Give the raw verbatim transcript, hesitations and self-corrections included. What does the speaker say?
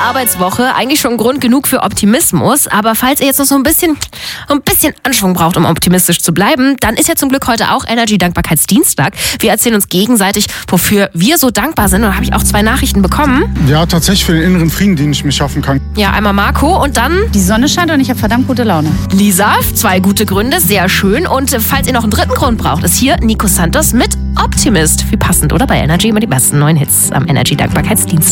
Arbeitswoche. Eigentlich schon Grund genug für Optimismus. Aber falls ihr jetzt noch so ein bisschen, ein bisschen Anschwung braucht, um optimistisch zu bleiben, dann ist ja zum Glück heute auch Energy Dankbarkeitsdienstag. Wir erzählen uns gegenseitig, wofür wir so dankbar sind. Und da habe ich auch zwei Nachrichten bekommen. Ja, tatsächlich für den inneren Frieden, den ich mir schaffen kann. Ja, einmal Marco und dann die Sonne scheint und ich habe verdammt gute Laune. Lisa. Zwei gute Gründe, sehr schön. Und falls ihr noch einen dritten Grund braucht, ist hier Nico Santos mit Optimist. Wie passend, oder? Bei Energy immer die besten neuen Hits am Energy Dankbarkeitsdienstag.